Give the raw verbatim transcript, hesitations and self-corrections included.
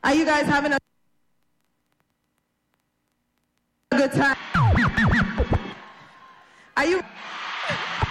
Are you guys having a good time? Are you?